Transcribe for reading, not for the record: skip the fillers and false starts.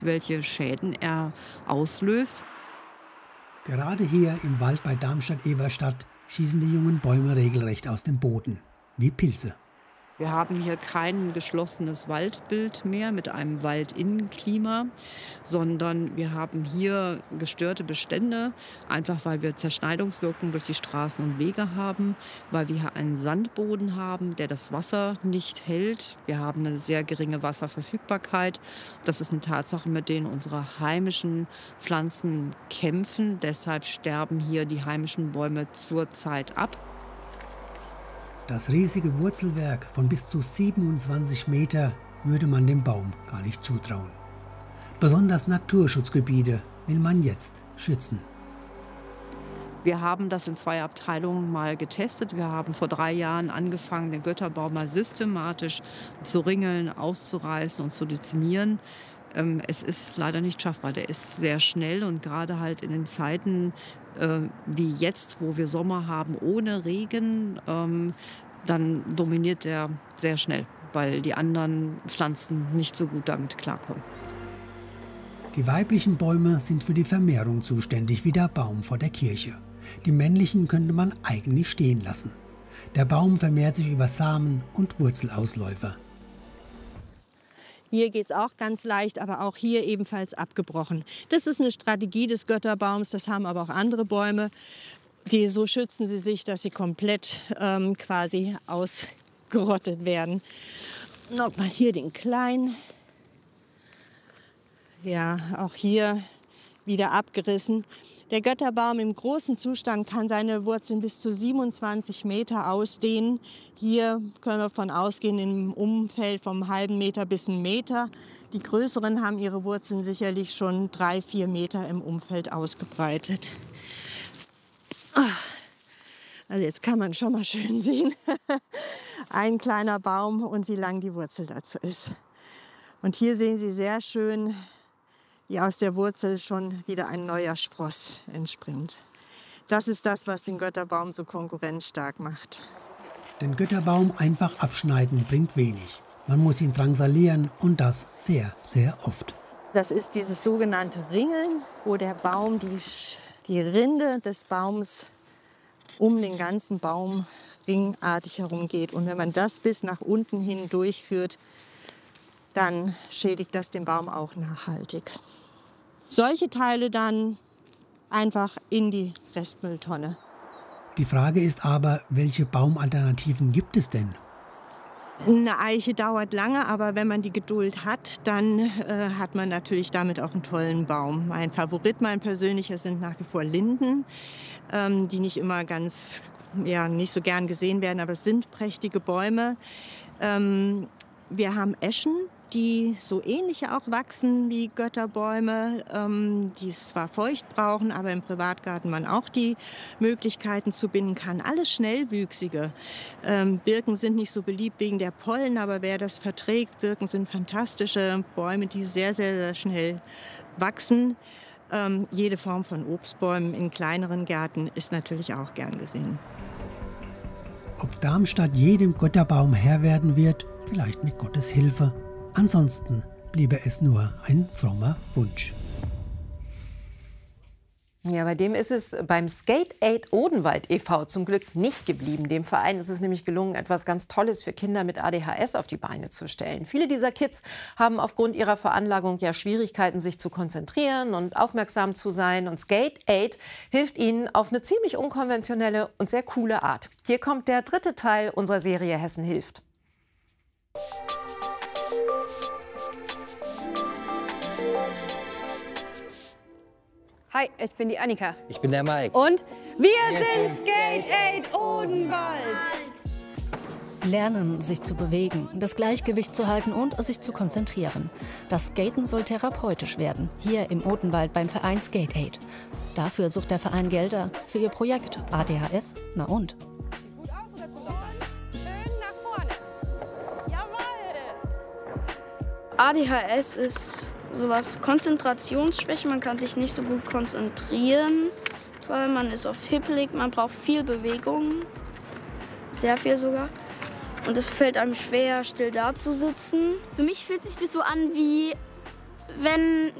welche Schäden er auslöst. Gerade hier im Wald bei Darmstadt-Eberstadt schießen die jungen Bäume regelrecht aus dem Boden, wie Pilze. Wir haben hier kein geschlossenes Waldbild mehr mit einem Waldinnenklima, sondern wir haben hier gestörte Bestände, einfach weil wir Zerschneidungswirkungen durch die Straßen und Wege haben, weil wir hier einen Sandboden haben, der das Wasser nicht hält. Wir haben eine sehr geringe Wasserverfügbarkeit. Das ist eine Tatsache, mit denen unsere heimischen Pflanzen kämpfen. Deshalb sterben hier die heimischen Bäume zurzeit ab. Das riesige Wurzelwerk von bis zu 27 Meter würde man dem Baum gar nicht zutrauen. Besonders Naturschutzgebiete will man jetzt schützen. Wir haben das in 2 Abteilungen mal getestet. Wir haben vor 3 Jahren angefangen, den Götterbaum mal systematisch zu ringeln, auszureißen und zu dezimieren. Es ist leider nicht schaffbar. Der ist sehr schnell und gerade halt in den Zeiten wie jetzt, wo wir Sommer haben ohne Regen, dann dominiert der sehr schnell, weil die anderen Pflanzen nicht so gut damit klarkommen. Die weiblichen Bäume sind für die Vermehrung zuständig, wie der Baum vor der Kirche. Die männlichen könnte man eigentlich stehen lassen. Der Baum vermehrt sich über Samen und Wurzelausläufer. Hier geht es auch ganz leicht, aber auch hier ebenfalls abgebrochen. Das ist eine Strategie des Götterbaums, das haben aber auch andere Bäume. So schützen sie sich, dass sie komplett quasi ausgerottet werden. Nochmal hier den kleinen. Ja, auch hier wieder abgerissen. Der Götterbaum im großen Zustand kann seine Wurzeln bis zu 27 Meter ausdehnen. Hier können wir davon ausgehen, im Umfeld vom halben Meter bis 1 Meter. Die größeren haben ihre Wurzeln sicherlich schon 3-4 Meter im Umfeld ausgebreitet. Also jetzt kann man schon mal schön sehen, ein kleiner Baum und wie lang die Wurzel dazu ist. Und hier sehen Sie sehr schön, wie aus der Wurzel schon wieder ein neuer Spross entspringt. Das ist das, was den Götterbaum so konkurrenzstark macht. Den Götterbaum einfach abschneiden bringt wenig. Man muss ihn drangsalieren und das sehr, sehr oft. Das ist dieses sogenannte Ringeln, wo der Baum die Rinde des Baums um den ganzen Baum ringartig herumgeht. Und wenn man das bis nach unten hin durchführt, dann schädigt das den Baum auch nachhaltig. Solche Teile dann einfach in die Restmülltonne. Die Frage ist aber, welche Baumalternativen gibt es denn? Eine Eiche dauert lange, aber wenn man die Geduld hat, dann hat man natürlich damit auch einen tollen Baum. Mein Favorit, mein persönlicher, sind nach wie vor Linden, die nicht immer nicht so gern gesehen werden, aber es sind prächtige Bäume. Wir haben Eschen, die so ähnlich auch wachsen wie Götterbäume, die es zwar feucht brauchen, aber im Privatgarten man auch die Möglichkeiten zubinden kann. Alles Schnellwüchsige. Birken sind nicht so beliebt wegen der Pollen, aber wer das verträgt, Birken sind fantastische Bäume, die sehr, sehr, sehr schnell wachsen. Jede Form von Obstbäumen in kleineren Gärten ist natürlich auch gern gesehen. Ob Darmstadt jedem Götterbaum Herr werden wird, vielleicht mit Gottes Hilfe. Ansonsten bliebe es nur ein frommer Wunsch. Ja, bei dem ist es beim Skate Aid Odenwald e.V. zum Glück nicht geblieben. Dem Verein ist es nämlich gelungen, etwas ganz Tolles für Kinder mit ADHS auf die Beine zu stellen. Viele dieser Kids haben aufgrund ihrer Veranlagung ja Schwierigkeiten, sich zu konzentrieren und aufmerksam zu sein. Und Skate Aid hilft ihnen auf eine ziemlich unkonventionelle und sehr coole Art. Hier kommt der 3. Teil unserer Serie Hessen hilft. Hi, ich bin die Annika. Ich bin der Mike. Und wir sind Skate Aid Odenwald. Lernen, sich zu bewegen, das Gleichgewicht zu halten und sich zu konzentrieren. Das Skaten soll therapeutisch werden, hier im Odenwald beim Verein Skate Aid. Dafür sucht der Verein Gelder für ihr Projekt ADHS. Na und? Sieht gut aus oder zu locker? Schön nach vorne. Jawohl. ADHS ist sowas Konzentrationsschwäche, man kann sich nicht so gut konzentrieren, weil man ist oft hippelig, man braucht viel Bewegung, sehr viel sogar. Und es fällt einem schwer, still da zu sitzen. Für mich fühlt sich das so an wie wenn